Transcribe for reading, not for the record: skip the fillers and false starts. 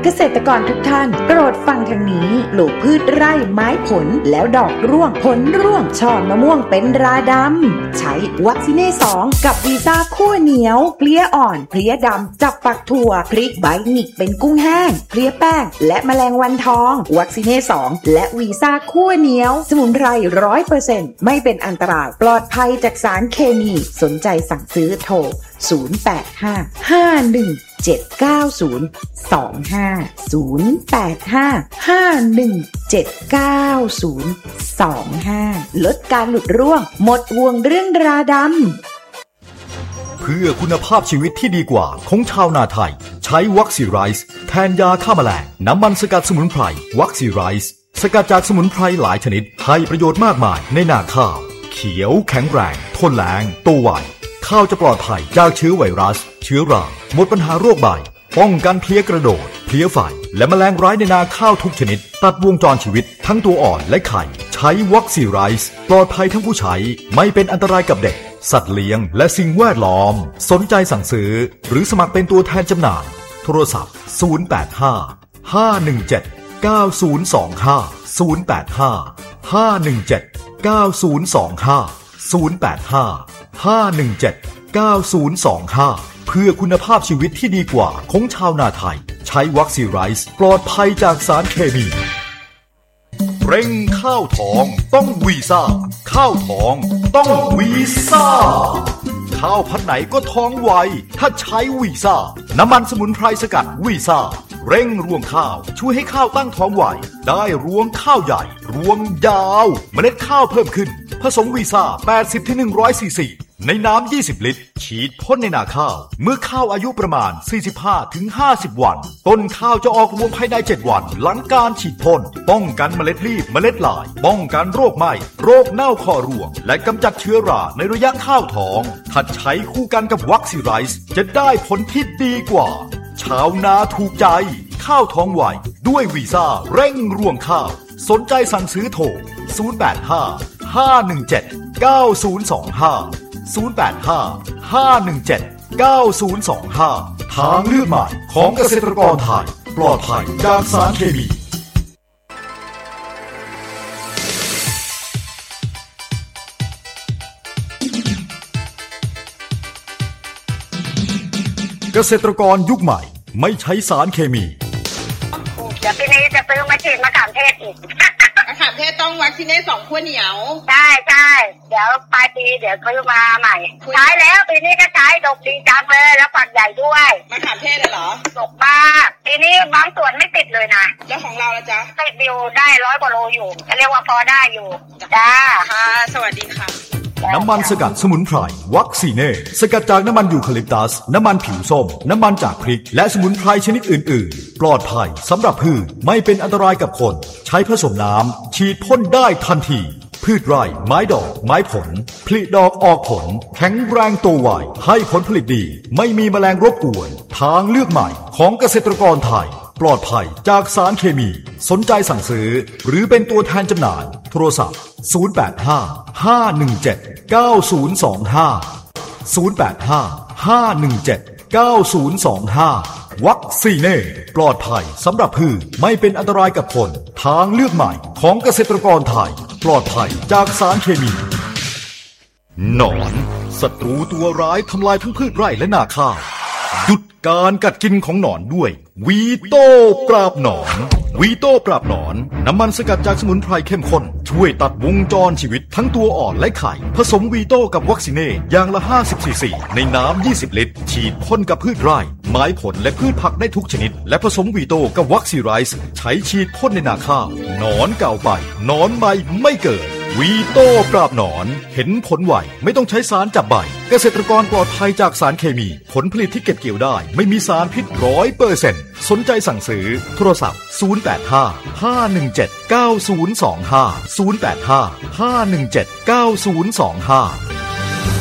เกษตรกรทุกท่านโปรดฟังทางนี้ปลูกพืชไร่ไม้ผลแล้วดอกร่วงผลร่วงช่อมะม่วงเป็นราดำใช้วัคซีเน่2กับวีซ่าคั่วเหนียวเพลี้ยอ่อนเพลี้ยดำจับฝักถั่วพริกใบหงิกเป็นกุ้งแห้งเพลี้ยแป้งและแมลงวันทองวัคซีเน่2และวีซ่าคั่วเหนียวสมุนไพร 100% ไม่เป็นอันตรายปลอดภัยจากสารเคมีสนใจสั่งซื้อโทร085-517-9025 ลดการหลุดร่วงหมดห่วงเรื่องราดำเพื่อคุณภาพชีวิตที่ดีกว่าของชาวนาไทยใช้วัคซีไรซ์แทนยาฆ่าแมลงน้ำมันสกัดสมุนไพรวัคซีไรซ์สกัดจากสมุนไพรหลายชนิดให้ประโยชน์มากมายในนาข้าวเขียวแข็งแรงทนแล้งโตไวข้าวจะปลอดภัยจากเชื้อไวรัสเชื้อราหมดปัญหาโรคใบป้องกันเพลี้ยกระโดดเพลี้ยไฟและแมลงร้ายในนาข้าวทุกชนิดตัดวงจรชีวิตทั้งตัวอ่อนและไข่ใช้วัคซีไรซ์ปลอดภัยทั้งผู้ใช้ไม่เป็นอันตรายกับเด็กสัตว์เลี้ยงและสิ่งแวดล้อมสนใจสั่งซื้อหรือสมัครเป็นตัวแทนจำหน่ายโทรศัพท์085-517-9025 เพื่อคุณภาพชีวิตที่ดีกว่าของชาวนาไทยใช้วัคซีไรซ์ปลอดภัยจากสารเคมีเร่งข้าวทองต้องวีซ่าข้าวทองต้องวีซ่าข้าวพันธุ์ไหนก็ท้องไวถ้าใช้วีซ่าน้ำมันสมุนไพรสกัดวีซ่าเร่งรวงข้าวช่วยให้ข้าวตั้งท้องไวได้รวงข้าวใหญ่รวงยาวเมล็ดข้าวเพิ่มขึ้นผสมวีซ่า 80-100 ซีซีในน้ำ 20 ลิตรฉีดพ่นในนาข้าวเมื่อข้าวอายุประมาณ 45-50 วันต้นข้าวจะออกรวงภายใน 7 วันหลังการฉีดพ่นป้องกันเมล็ดรีบเมล็ดลายป้องกันโรคไหม้โรคเน่าคอร่วงและกำจัดเชื้อราในระยะข้าวท้องถ้าใช้คู่กันกับวัคซีไรซ์จะได้ผลที่ดีกว่าชาวนาถูกใจข้าวท้องไวด้วยวีซ่าเร่งรวงข้าวสนใจสั่งซื้อโทร085-517-9025 085-517-9025 ทางเลือกใหม่ของเกษตรกรไทยปลอดภัยจากสารเคมีเกษตรกรยุคใหม่ไม่ใช้สารเคมีเดี๋ยวปีนี้จะซื้อมาฉีดมะขามเทศอีกมะขามเทศต้องวัคซีนได้2 ขั้วเหนียวใช่เดี๋ยวปลายปีเดี๋ยวซื้อมาใหม่ใช้แล้วปีนี้ก็ใช้ดกดีจังเลยแล้วฝักใหญ่ด้วยมะขามเทศเหรอดกมากปีนี้บางส่วนไม่ติดเลยนะแล้วของเราล่ะจ๊ะติดอยู่ได้100 กว่าโลอยู่เรียกว่าพอได้อยู่จ้าค่ะสวัสดีค่ะน้ำมันสกัดสมุนไพรวัคซีเน่สกัดจากน้ำมันยูคาลิปตัสน้ำมันผิวส้มน้ำมันจากพริกและสมุนไพรชนิดอื่นๆปลอดภัยสำหรับพืชไม่เป็นอันตรายกับคนใช้ผสมน้ำฉีดพ่นได้ทันทีพืชไร่ไม้ดอกไม้ผลผลิดอกออกผลแข็งแรงโตไวให้ผลผลิตดีไม่มีแมลงรบกวนทางเลือกใหม่ของเกษตรกรไทยปลอดภัยจากสารเคมีสนใจสั่งซื้อหรือเป็นตัวแทนจำหน่ายโทรศัพท์085-517-9025 วัคซีเน่ปลอดภัยสำหรับพืชไม่เป็นอันตรายกับคนทางเลือกใหม่ของเกษตรกรไทยปลอดภัยจากสารเคมีหนอนศัตรูตัวร้ายทำลายทั้งพืชไร่และนาข้าวหยุดการกัดกินของหนอนด้วยวีโต้ปราบหนอนวีโต้ปราบหนอนน้ำมันสกัดจากสมุนไพรเข้มข้นช่วยตัดวงจรชีวิตทั้งตัวอ่อนและไข่ผสมวีโต้กับวัคซีเน่อย่างละ50 ซีซีในน้ำ 20 ลิตรฉีดพ่นกับพืชไร่ไม้ผลและพืชผักได้ทุกชนิดและผสมวีโต้กับวัคซีไรซ์ใช้ฉีดพ่นในนาข้าวหนอนเก่าไปหนอนใหม่ไม่เกิดวีโต้ปราบหนอนเห็นผลไวไม่ต้องใช้สารจับใบเกษตรกรปลอดภัยจากสารเคมีผลผลิตที่เก็บเกี่ยวได้ไม่มีสารพิษ 100% สนใจสั่งซื้อโทรศัพท์085-517-9025 085-517-9025